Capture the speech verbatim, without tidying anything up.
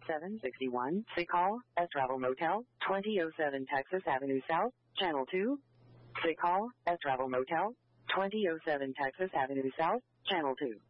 seven sixty-one. Sick call, S Travel Motel, twenty oh seven Texas Avenue South, Channel two. Sick call, S Travel Motel, twenty oh seven Texas Avenue South, Channel two.